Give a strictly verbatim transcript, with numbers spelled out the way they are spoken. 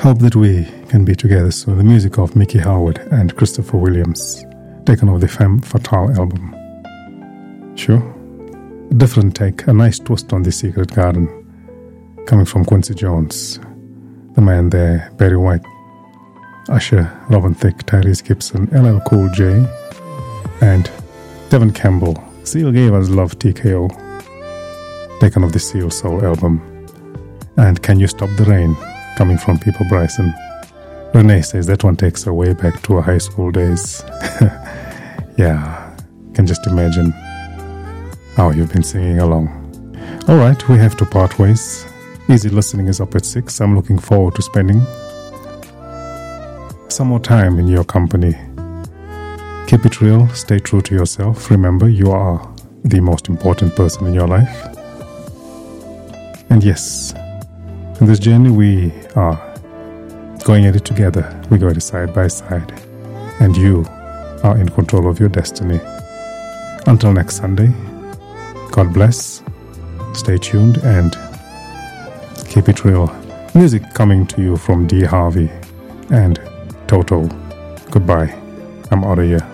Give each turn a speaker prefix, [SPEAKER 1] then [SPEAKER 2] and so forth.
[SPEAKER 1] Hope that we can be together soon. The music of Mickey Howard and Christopher Williams, taken off the Femme Fatale album. Sure? A different take, a nice twist on The Secret Garden, coming from Quincy Jones, the man there, Barry White, Usher, Robin Thicke, Tyrese Gibson, L L Cool J, and Devin Campbell. Seal gave us Love T K O, taken off the Seal Soul album. And Can You Stop the Rain, coming from People Bryson. Renee says that one takes her way back to her high school days. Yeah, can just imagine how you've been singing along. Alright, we have to part ways. Easy listening is up at six. I'm looking forward to spending some more time in your company. Keep it real, stay true to yourself. Remember, you are the most important person in your life. And yes, in this journey we are going at it together. We go at it side by side. And you are in control of your destiny. Until next Sunday, God bless, stay tuned, and keep it real. Music coming to you from D. Harvey and Toto. Goodbye. I'm out of here.